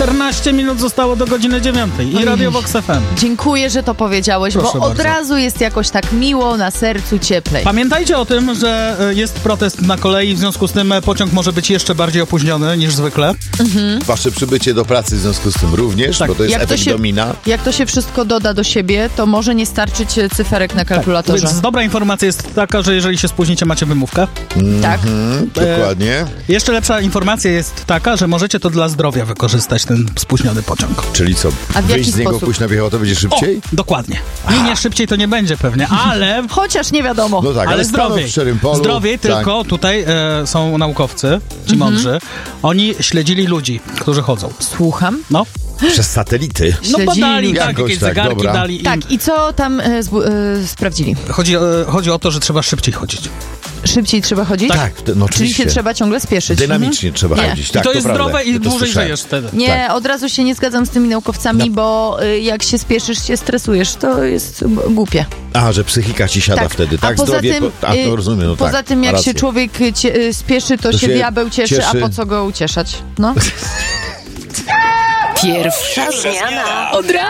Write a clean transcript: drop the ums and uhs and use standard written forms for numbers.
14 minut zostało do godziny 9 i Radio Vox FM. Dziękuję, że to powiedziałeś, Proszę bo od bardzo. razu jest jakoś tak miło, na sercu cieplej. Pamiętajcie o tym, że jest protest na kolei, w związku z tym pociąg może być jeszcze bardziej opóźniony niż zwykle. Wasze przybycie do pracy w związku z tym również, Tak. bo to jest Jak to efekt się- domina. Jak to się wszystko doda do siebie, to może nie starczyć cyferek na kalkulatorze. Więc dobra informacja jest taka, że jeżeli się spóźnicie, macie wymówkę. Tak. Dokładnie. Jeszcze lepsza informacja jest taka, że możecie to dla zdrowia wykorzystać, ten spóźniony pociąg. Czyli co, A w jaki wyjść z niego, sposób? pójść na piechotę będzie szybciej? Dokładnie. Nie szybciej to nie będzie pewnie, ale... Chociaż nie wiadomo. No tak, Ale stanął zdrowiej. w szczerym polu. Zdrowiej, tak. tylko tutaj są naukowcy, ci mądrzy. Oni śledzili ludzi, którzy chodzą. Słucham. No, Przez satelity. no bo Śledzili dali ludzi. tak, Jakoś jakieś tak, zegarki dobra. dali im. Tak, i co tam sprawdzili? Chodzi o to, że trzeba szybciej chodzić. Szybciej trzeba chodzić? Tak, no Czyli oczywiście. się trzeba ciągle spieszyć. Dynamicznie trzeba Nie. chodzić. I Tak, to jest prawda. zdrowe i Ja to dłużej słyszałem. żyjesz wtedy. Nie, Tak. od razu się nie zgadzam z tymi naukowcami, bo jak się spieszysz, się stresujesz, to jest głupie. A, że psychika ci siada Tak. wtedy, A tak? poza Zdrowie, tym, to rozumiem, no poza tak. tym ma jak rację. się człowiek spieszy, to się się diabeł cieszy, a cieszy. po co go ucieszać? No. Pierwsza zmiana od razu.